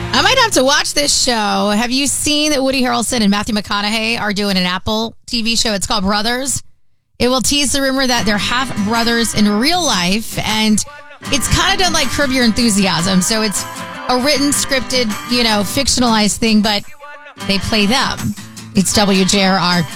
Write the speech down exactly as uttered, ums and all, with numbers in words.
I might have to watch this show. Have you seen that Woody Harrelson and Matthew McConaughey are doing an Apple T V show? It's called Brothers. It will tease the rumor that they're half brothers in real life, and it's kind of done like Curb Your Enthusiasm. So it's a written, scripted, you know, fictionalized thing, but they play them. It's W J R R.